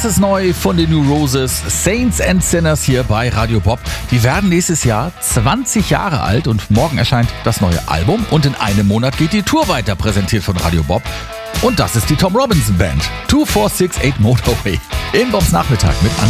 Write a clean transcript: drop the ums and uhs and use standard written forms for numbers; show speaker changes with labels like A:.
A: Das ist neu von den New Roses, Saints and Sinners hier bei Radio Bob. Die werden nächstes Jahr 20 Jahre alt und morgen erscheint das neue Album und in einem Monat geht die Tour weiter, präsentiert von Radio Bob. Und das ist die Tom Robinson Band, 2468 Motorway, in Bobs Nachmittag mit